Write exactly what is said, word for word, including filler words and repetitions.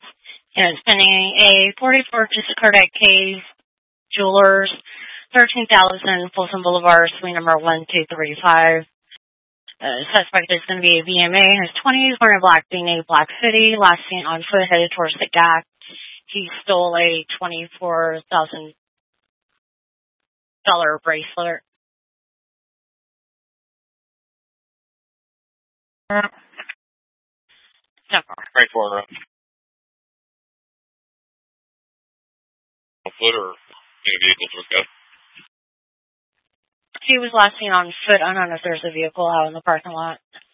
And it's pending a forty-four Cardiac Cave Jewelers, thirteen thousand Folsom Boulevard, suite number one two three five. Uh, suspect is going to be a V M A in his twenties, wearing a black beanie, black hoodie, last seen on foot, headed towards the G A C. He stole a twenty-four thousand dollars bracelet. So far. Right for her. On foot or in a vehicle to a go? He was last seen on foot. I don't know if there's a vehicle out in the parking lot.